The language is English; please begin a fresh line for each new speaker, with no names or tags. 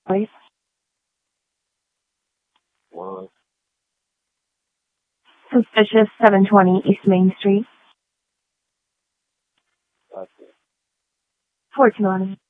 Please.
One.
Suspicious 720 East Main Street.
Gotcha.
420.